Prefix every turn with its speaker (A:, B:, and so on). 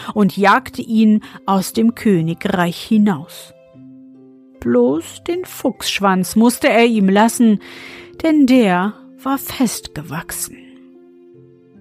A: und jagte ihn aus dem Königreich hinaus. Bloß den Fuchsschwanz musste er ihm lassen, denn der war festgewachsen.